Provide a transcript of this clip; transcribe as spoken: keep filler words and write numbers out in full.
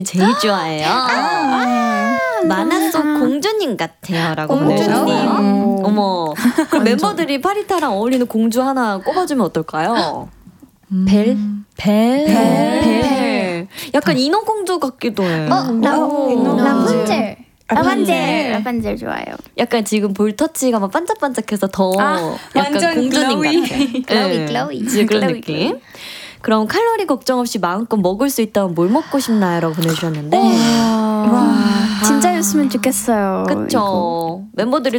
제일 좋아해요. 아~ 만화 속 공주님 같아요라고 보내주셨네요. 음. 어머, 그럼 멤버들이 파리타랑 어울리는 공주 하나 꼽아주면 어떨까요? 음. 벨? 벨? 벨? 벨. 약간 인어공주 같기도 해. 어, 나, 라푼젤. 라푼젤. 라푼젤 좋아요. 약간 지금 볼터치가 막 반짝반짝해서 더 아, 약간 완전 공주님 글로이. 같아. 글로이, 글로이. 그런 글로이, 느낌. 글로이. 그럼 칼로리 걱정 없이 마음껏 먹을 수 있다면 뭘 먹고 싶나요? 라고 보내주셨는데 와, 진짜였으면 좋겠어요. 그쵸. 이거. 멤버들이